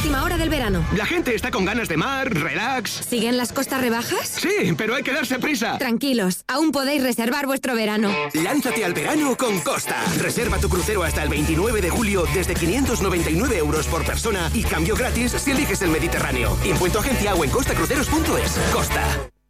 última hora del verano. La gente está con ganas de mar, relax. ¿Siguen las costas rebajas? Sí, pero hay que darse prisa. Tranquilos, aún podéis reservar vuestro verano. Lánzate al verano con Costa. Reserva tu crucero hasta el 29 de julio desde 599 euros por persona y cambio gratis si eliges el Mediterráneo. Impuesto agencia o en costacruceros.es. Costa.